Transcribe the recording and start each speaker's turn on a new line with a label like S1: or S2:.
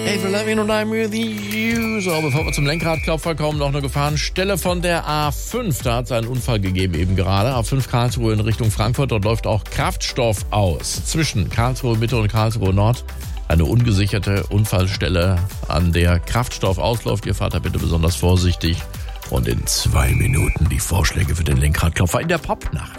S1: Avril Lavigne und I'm with you. So, bevor wir zum Lenkradklopfer kommen, noch eine Gefahrenstelle von der A5. Da hat es einen Unfall gegeben eben gerade. A5 Karlsruhe in Richtung Frankfurt. Dort läuft auch Kraftstoff aus. Zwischen Karlsruhe Mitte und Karlsruhe Nord. Eine ungesicherte Unfallstelle, an der Kraftstoff ausläuft. Ihr fahrt da bitte besonders vorsichtig. Und in 2 Minuten die Vorschläge für den Lenkradklopfer in der Popnacht.